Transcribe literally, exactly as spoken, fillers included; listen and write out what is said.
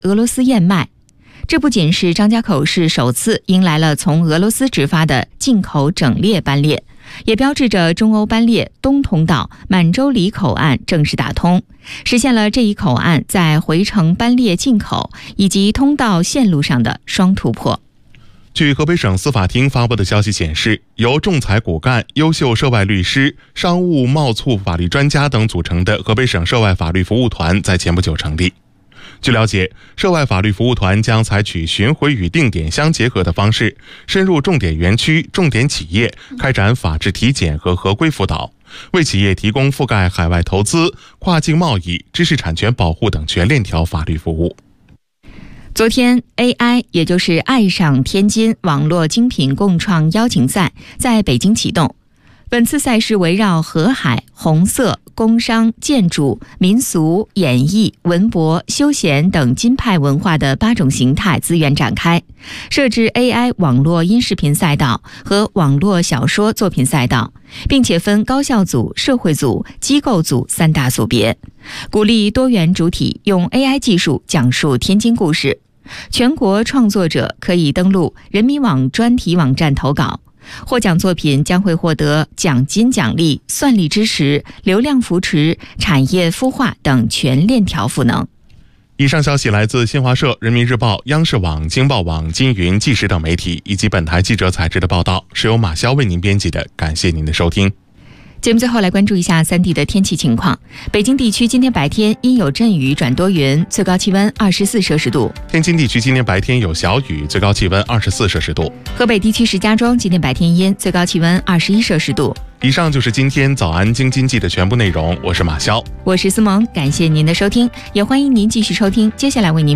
俄罗斯燕麦。这不仅是张家口市首次迎来了从俄罗斯直发的进口整列班列，也标志着中欧班列东通道满洲里口岸正式打通，实现了这一口岸在回程班列进口以及通道线路上的双突破。 据河北省司法厅发布的消息显示，由仲裁骨干、优秀涉外律师、商务贸促法律专家等组成的河北省涉外法律服务团在前不久成立。据了解，涉外法律服务团将采取巡回与定点相结合的方式，深入重点园区、重点企业，开展法治体检和合规辅导，为企业提供覆盖海外投资、跨境贸易、知识产权保护等全链条法律服务。 昨天 A I 也就是爱上天津网络精品共创邀请赛在北京启动。本次赛事围绕河海、红色、工商、建筑、民俗、演艺、文博、休闲等金派文化的八种形态资源展开，设置 A I 网络音视频赛道和网络小说作品赛道，并且分高校组、社会组、机构组三大组别，鼓励多元主体用 A I 技术讲述天津故事。全国创作者可以登录人民网专题网站投稿，获奖作品将会获得奖金奖励、算力支持、流量扶持、产业孵化等全链条赋能。 以上消息来自新华社、人民日报、央视网、京报网、金云、纪实等媒体，以及本台记者采制的报道，是由马潇为您编辑的。感谢您的收听。 节目最后来关注一下三地的天气情况。北京地区今天白天阴有阵雨转多云，最高气温二十四摄氏度。 天津地区今天白天有小雨，最高气温二十四摄氏度。 河北地区石家庄今天白天阴，最高气温二十一摄氏度。 以上就是今天早安京津冀的全部内容，我是马潇， 我是思萌，感谢您的收听，也欢迎您继续收听接下来为您